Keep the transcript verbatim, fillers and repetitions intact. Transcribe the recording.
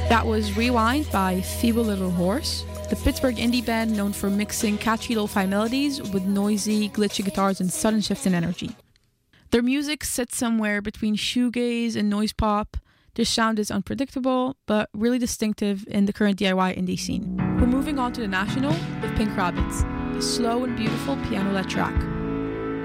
That was Rewind by Feeble Little Horse, the Pittsburgh indie band known for mixing catchy lo-fi melodies with noisy, glitchy guitars and sudden shifts in energy. Their music sits somewhere between shoegaze and noise pop. Their sound is unpredictable, but really distinctive in the current D I Y indie scene. We're moving on to the national with Pink Rabbits, a slow and beautiful piano-led track.